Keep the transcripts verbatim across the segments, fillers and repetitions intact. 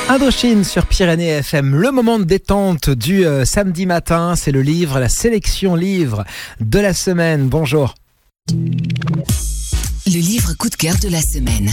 Indochine sur Pyrénées F M, le moment de détente du euh, samedi matin, c'est le livre, la sélection livre de la semaine. Bonjour. Le livre coup de cœur de la semaine.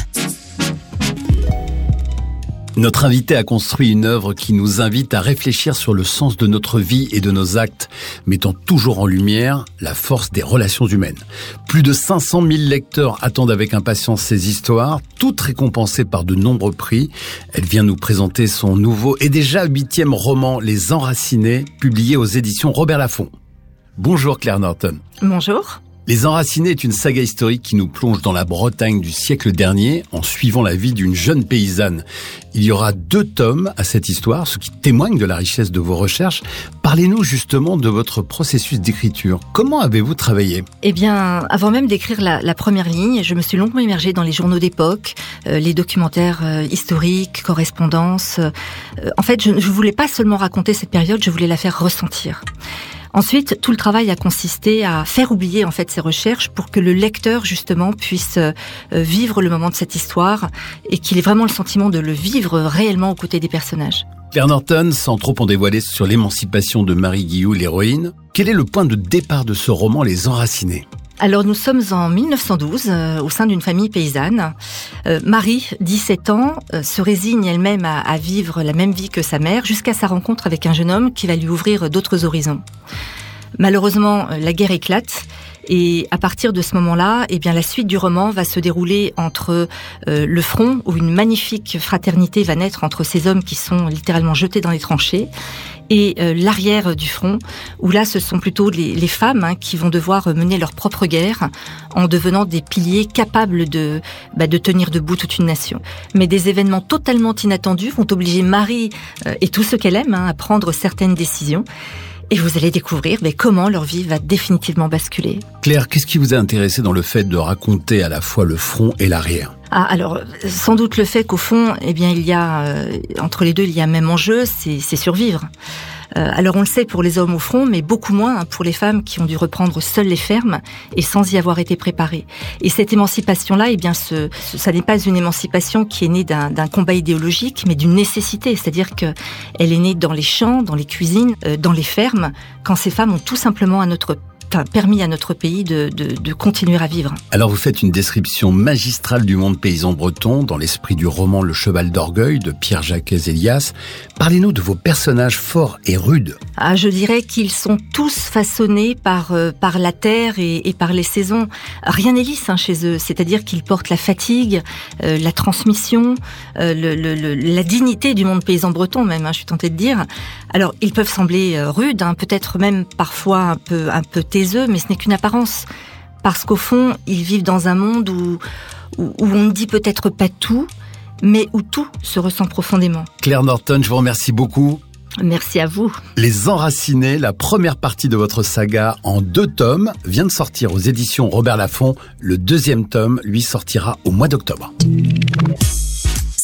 Notre invité a construit une œuvre qui nous invite à réfléchir sur le sens de notre vie et de nos actes, mettant toujours en lumière la force des relations humaines. Plus de cinq cent mille lecteurs attendent avec impatience ces histoires, toutes récompensées par de nombreux prix. Elle vient nous présenter son nouveau et déjà huitième roman, Les Enracinés, publié aux éditions Robert Laffont. Bonjour Claire Norton. Bonjour. Les Enracinés est une saga historique qui nous plonge dans la Bretagne du siècle dernier en suivant la vie d'une jeune paysanne. Il y aura deux tomes à cette histoire, ce qui témoigne de la richesse de vos recherches. Parlez-nous justement de votre processus d'écriture. Comment avez-vous travaillé ? Eh bien, avant même d'écrire la, la première ligne, je me suis longuement immergée dans les journaux d'époque, euh, les documentaires euh, historiques, correspondances. Euh, en fait, je ne voulais pas seulement raconter cette période, je voulais la faire ressentir. Ensuite, tout le travail a consisté à faire oublier en fait ces recherches pour que le lecteur justement puisse euh, vivre le moment de cette histoire et qu'il ait vraiment le sentiment de le vivre réellement aux côtés des personnages. Claire Norton, sans trop en dévoiler sur l'émancipation de Marie Guillou, l'héroïne, quel est le point de départ de ce roman, Les Enracinés ? Alors nous sommes en mille neuf cent douze, euh, au sein d'une famille paysanne. Euh, Marie, dix-sept ans, euh, se résigne elle-même à, à vivre la même vie que sa mère jusqu'à sa rencontre avec un jeune homme qui va lui ouvrir d'autres horizons. Malheureusement, la guerre éclate et à partir de ce moment-là, eh bien la suite du roman va se dérouler entre euh, le front où une magnifique fraternité va naître entre ces hommes qui sont littéralement jetés dans les tranchées et euh, l'arrière du front où là ce sont plutôt les, les femmes hein, qui vont devoir mener leur propre guerre en devenant des piliers capables de, bah, de tenir debout toute une nation. Mais des événements totalement inattendus vont obliger Marie euh, et tous ceux qu'elle aime hein, à prendre certaines décisions. Et vous allez découvrir mais comment leur vie va définitivement basculer. Claire, qu'est-ce qui vous a intéressé dans le fait de raconter à la fois le front et l'arrière ? Ah, alors, sans doute le fait qu'au fond, eh bien, il y a, euh, entre les deux, il y a un même enjeu, c'est, c'est survivre. Euh, alors, on le sait pour les hommes au front, mais beaucoup moins hein, pour les femmes qui ont dû reprendre seules les fermes et sans y avoir été préparées. Et cette émancipation-là, eh bien, ce, ce, ça n'est pas une émancipation qui est née d'un, d'un combat idéologique, mais d'une nécessité. C'est-à-dire que elle est née dans les champs, dans les cuisines, euh, dans les fermes, quand ces femmes ont tout simplement à notre Enfin, permis à notre pays de, de, de continuer à vivre. Alors vous faites une description magistrale du monde paysan breton dans l'esprit du roman Le Cheval d'Orgueil de Pierre-Jacques Hézélias. Parlez-nous de vos personnages forts et rudes. Ah, je dirais qu'ils sont tous façonnés par, euh, par la terre et, et par les saisons. Rien n'est lisse hein, chez eux, c'est-à-dire qu'ils portent la fatigue, euh, la transmission, euh, le, le, le, la dignité du monde paysan breton même, hein, je suis tentée de dire. Alors ils peuvent sembler euh, rudes, hein, peut-être même parfois un peu, un peu taiseux, mais ce n'est qu'une apparence. Parce qu'au fond, ils vivent dans un monde où, où, où on ne dit peut-être pas tout, mais où tout se ressent profondément. Claire Norton, je vous remercie beaucoup. Merci à vous. Les Enracinés, la première partie de votre saga en deux tomes, vient de sortir aux éditions Robert Laffont. Le deuxième tome, lui, sortira au mois d'octobre.